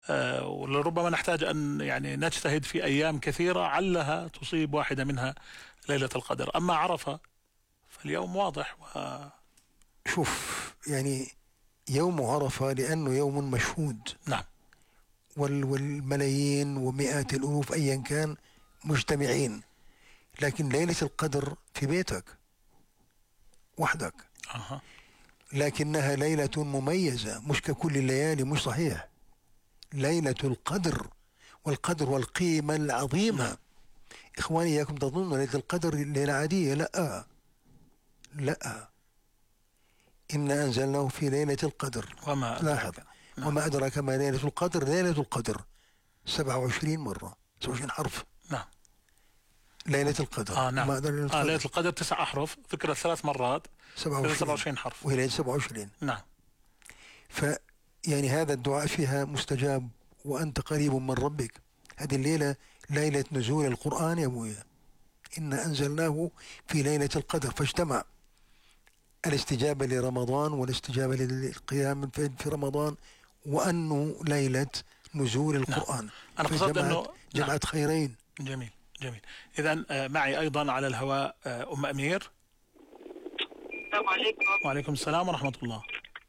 ولربما نحتاج أن يعني نجتهد في أيام كثيرة علها تصيب واحدة منها ليلة القدر. أما عرفة فاليوم واضح. شوف يعني يوم عرفة لأنه يوم مشهود، نعم، والملايين ومئات الألوف أيا كان مجتمعين، لكن ليلة القدر في بيتك وحدك. لكنها ليلة مميزة، مش ككل الليالي، مش صحيح. ليلة القدر، والقدر والقيمة العظيمة. إخواني إياكم تظنون ليلة القدر ليلة عادية، لا لا، إنا أنزلناه في ليلة القدر. لاحظ، نعم. وما أدراك ما ليلة القدر. ليلة القدر 27 مرة، 27 حرف. نعم، ليلة القدر. نعم. ليلة القدر 9 أحرف، ذكرت 3 مرات، 27 حرف، وهي ليلة 27. نعم. يعني هذا الدعاء فيها مستجاب، وأنت قريب من ربك. هذه الليلة ليلة نزول القرآن يا أبويا، إنا أنزلناه في ليلة القدر. فاجتمع الاستجابة لرمضان والاستجابة للقيام في رمضان، وأنه ليلة نزول القرآن. نعم. أنا قصدت أنه جمعت خيرين. جميل جميل. إذن معي أيضا على الهواء أم أمير. السلام عليكم. وعليكم السلام ورحمة الله.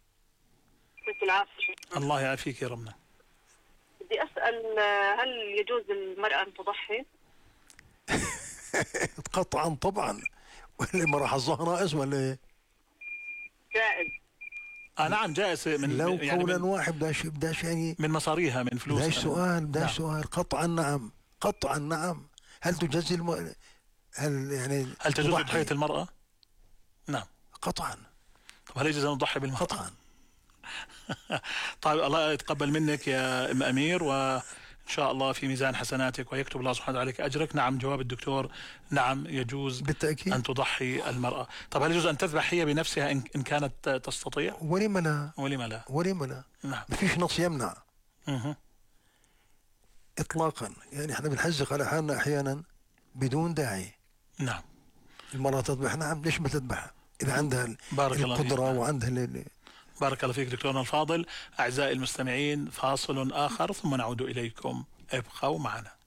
الله يعافيك يا ربنا. بدي أسأل، هل يجوز للمرأة أن تضحي؟ قطعا طبعا، ولا ما راح الظهر ولا ايه؟ جائز. نعم جائز، من لو يعني قولا واحد بداش يعني من مصاريها، من فلوسها. بداش سؤال قطعا نعم، قطعا نعم. هل تجزي هل تجوز تضحية المرأة؟ نعم قطعا. طب هل يجوز أن نضحي بالمرأة؟ قطعا. طيب الله يتقبل منك يا أم أمير، وإن شاء الله في ميزان حسناتك، ويكتب الله سبحانه وتعالى عليك أجرك. نعم، جواب الدكتور نعم، يجوز بالتأكيد أن تضحي المرأة. طب هل يجوز أن تذبح هي بنفسها إن كانت تستطيع؟ ولم لا، ولم لا، ولم لا. نعم، ما فيش نص يمنع إطلاقا. يعني احنا بنحزق على حالنا أحيانا بدون داعي. نعم. المرأة تذبح، نعم، ليش ما تذبح إذا عندها القدرة وعندها بارك الله فيك دكتورنا الفاضل. أعزائي المستمعين، فاصل آخر ثم نعود إليكم، ابقوا معنا.